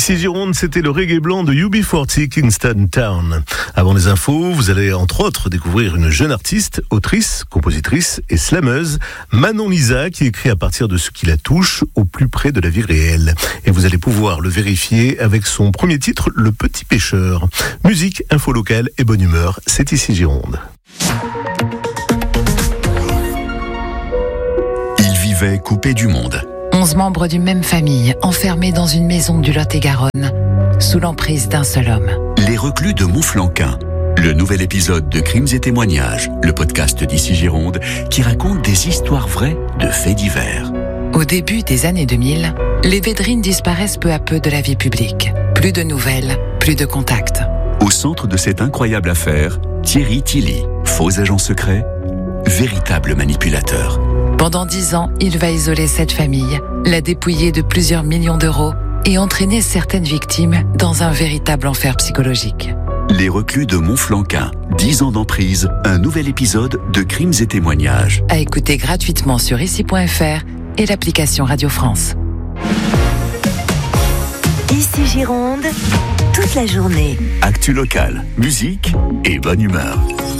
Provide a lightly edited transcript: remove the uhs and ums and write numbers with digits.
Ici Gironde, c'était le reggae blanc de UB40, Kingston Town. Avant les infos, vous allez entre autres découvrir une jeune artiste, autrice, compositrice et slameuse, Manon Lisa, qui écrit à partir de ce qui la touche au plus près de la vie réelle. Et vous allez pouvoir le vérifier avec son premier titre, Le Petit Pêcheur. Musique, info locale et bonne humeur, c'est Ici Gironde. Il vivait coupé du monde. 11 membres d'une même famille, enfermés dans une maison du Lot-et-Garonne, sous l'emprise d'un seul homme. Les reclus de Montflanquin. Le nouvel épisode de Crimes et témoignages, le podcast d'Ici Gironde, qui raconte des histoires vraies de faits divers. Au début des années 2000, les Védrines disparaissent peu à peu de la vie publique. Plus de nouvelles, plus de contacts. Au centre de cette incroyable affaire, Thierry Tilly, faux agent secret, véritable manipulateur. Pendant 10 ans, il va isoler cette famille, la dépouiller de plusieurs millions d'euros et entraîner certaines victimes dans un véritable enfer psychologique. Les reclus de Montflanquin, 10 ans d'emprise, un nouvel épisode de Crimes et témoignages. À écouter gratuitement sur ici.fr et l'application Radio France. Ici Gironde, toute la journée. Actu local, musique et bonne humeur.